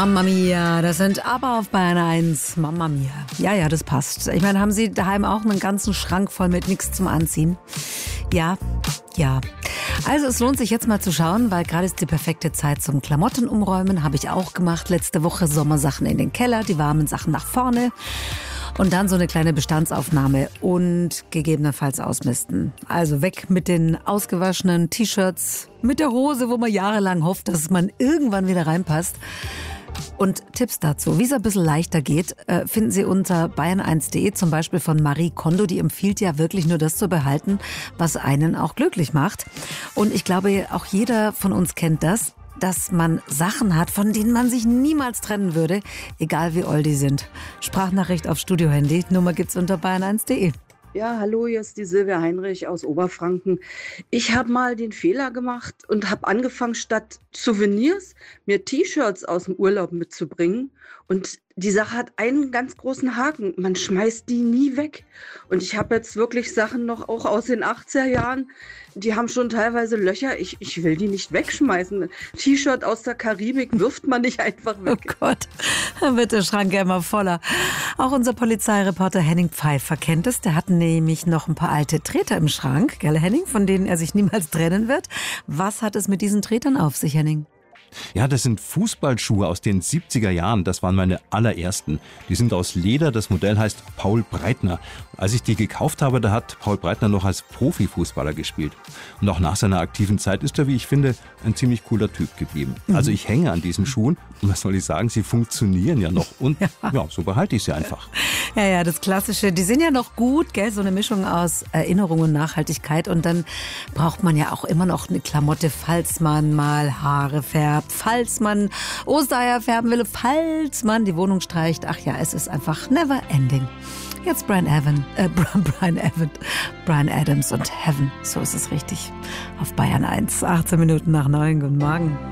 Mamma Mia, das sind aber auf Bayern 1. Mamma Mia. Ja, das passt. Ich meine, haben Sie daheim auch einen ganzen Schrank voll mit nichts zum Anziehen? Ja. Also es lohnt sich jetzt mal zu schauen, weil gerade ist die perfekte Zeit zum Klamotten umräumen. Habe ich auch gemacht. Letzte Woche Sommersachen in den Keller, die warmen Sachen nach vorne. Und dann so eine kleine Bestandsaufnahme und gegebenenfalls ausmisten. Also weg mit den ausgewaschenen T-Shirts, mit der Hose, wo man jahrelang hofft, dass man irgendwann wieder reinpasst. Und Tipps dazu, wie es ein bisschen leichter geht, finden Sie unter bayern1.de, zum Beispiel von Marie Kondo. Die empfiehlt ja wirklich nur das zu behalten, was einen auch glücklich macht. Und ich glaube, auch jeder von uns kennt das, dass man Sachen hat, von denen man sich niemals trennen würde, egal wie old die sind. Sprachnachricht auf Studiohandy, Nummer gibt's unter bayern1.de. Ja, hallo, hier ist die Silvia Heinrich aus Oberfranken. Ich habe mal den Fehler gemacht und habe angefangen, statt Souvenirs mir T-Shirts aus dem Urlaub mitzubringen. Und die Sache hat einen ganz großen Haken. Man schmeißt die nie weg. Und ich habe jetzt wirklich Sachen noch auch aus den 80er Jahren, die haben schon teilweise Löcher. Ich will die nicht wegschmeißen. Ein T-Shirt aus der Karibik wirft man nicht einfach weg. Oh Gott, dann wird der Schrank ja immer voller. Auch unser Polizeireporter Henning Pfeiffer kennt es. Der hat nämlich noch ein paar alte Treter im Schrank, gell Henning, von denen er sich niemals trennen wird. Was hat es mit diesen Tretern auf sich, Henning? Ja, das sind Fußballschuhe aus den 70er Jahren. Das waren meine allerersten. Die sind aus Leder. Das Modell heißt Paul Breitner. Als ich die gekauft habe, da hat Paul Breitner noch als Profifußballer gespielt. Und auch nach seiner aktiven Zeit ist er, wie ich finde, ein ziemlich cooler Typ geblieben. Also ich hänge an diesen Schuhen. Und was soll ich sagen, sie funktionieren ja noch. Und ja, so behalte ich sie einfach. Ja, das Klassische. Die sind ja noch gut, gell? So eine Mischung aus Erinnerung und Nachhaltigkeit. Und dann braucht man ja auch immer noch eine Klamotte, falls man mal Haare färbt, falls man Ostereier färben will, falls man die Wohnung streicht. Ach ja, es ist einfach never ending. Jetzt Brian Adams und Heaven. So ist es richtig. Auf Bayern 1, 18 Minuten nach 9. Guten Morgen.